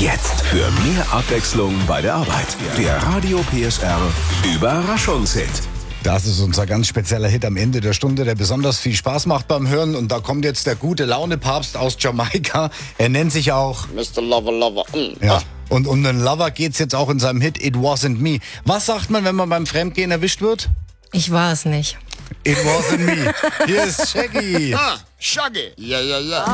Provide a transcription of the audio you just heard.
Jetzt für mehr Abwechslung bei der Arbeit. Der Radio PSR Überraschungshit. Das ist unser ganz spezieller Hit am Ende der Stunde, der besonders viel Spaß macht beim Hören. Und da kommt jetzt der gute Laune-Papst aus Jamaika. Er nennt sich auch Mr. Lover Lover. Ja. Und um den Lover geht's jetzt auch in seinem Hit It Wasn't Me. Was sagt man, wenn man beim Fremdgehen erwischt wird? Ich war es nicht. It wasn't me. Hier ist Shaggy. Shaggy. Yeah, yeah, yeah.